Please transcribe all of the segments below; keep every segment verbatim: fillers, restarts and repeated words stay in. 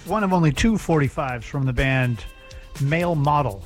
one of only two forty-fives from the band Male Model.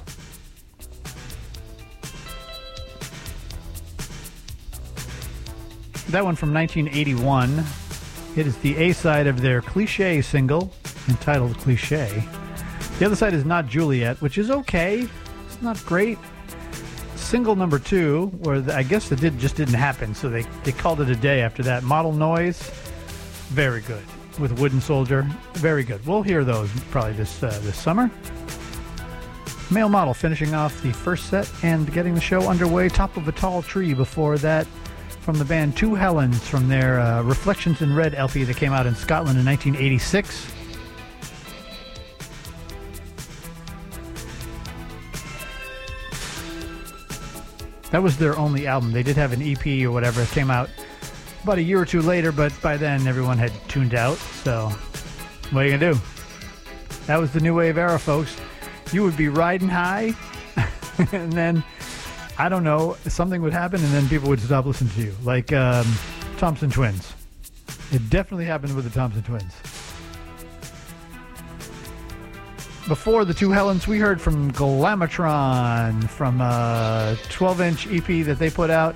That one from nineteen eighty-one. It is the A-side of their Cliché single, entitled Cliché. The other side is Not Juliet, which is okay. It's not great. Single number two, where the, I guess it did, just didn't happen, so they, they called it a day after that. Model Noise, very good. With Wooden Soldier, very good. We'll hear those probably this uh, this summer. Male Model finishing off the first set and getting the show underway. Top of a Tall Tree before that, from the band Two Helens, from their uh, Reflections in Red L P that came out in Scotland in nineteen eighty-six. That was their only album. They did have an E P or whatever. It came out about a year or two later, but by then everyone had tuned out. So what are you going to do? That was the new wave era, folks. You would be riding high, and then, I don't know, something would happen, and then people would stop listening to you. Like um, Thompson Twins. It definitely happened with the Thompson Twins. Before the Two Helens, we heard from Glamatron from a twelve-inch E P that they put out.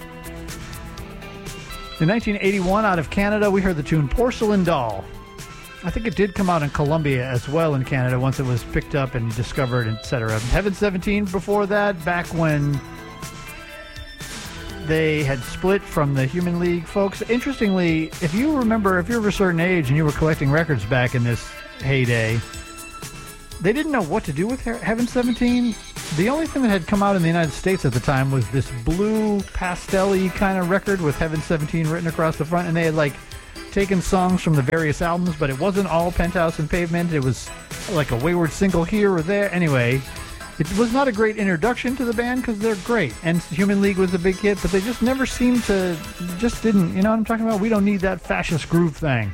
In nineteen eighty-one, out of Canada, we heard the tune Porcelain Doll. I think it did come out in Colombia as well in Canada once it was picked up and discovered, et cetera. Heaven seventeen before that, back when they had split from the Human League folks. Interestingly, if you remember, if you're of a certain age and you were collecting records back in this heyday, they didn't know what to do with Heaven seventeen. The only thing that had come out in the United States at the time was this blue pastel-y kind of record with Heaven seventeen written across the front, and they had like taken songs from the various albums, but it wasn't all Penthouse and Pavement. It was like a wayward single here or there. Anyway, it was not a great introduction to the band because they're great, and Human League was a big hit, but they just never seemed to, just didn't, you know what I'm talking about? We don't need that fascist groove thing.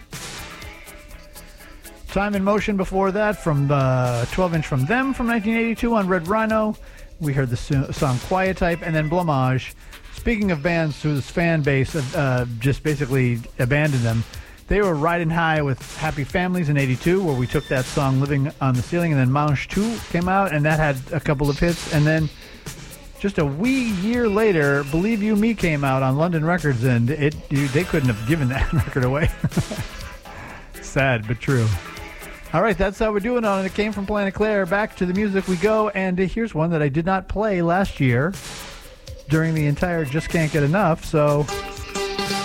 Time in Motion before that, from uh, twelve-inch from them from nineteen eighty-two on Red Rhino. We heard the so- song Quiet Type, and then Blamage. Speaking of bands whose fan base uh, just basically abandoned them, they were riding high with Happy Families in eighty-two, where we took that song Living on the Ceiling, and then Manche two came out, and that had a couple of hits. And then just a wee year later, Believe You Me came out on London Records, and it you, they couldn't have given that record away. Sad, but true. All right, that's how we're doing on it. It came from Planet Claire. Back to the music we go, and here's one that I did not play last year during the entire Just Can't Get Enough, so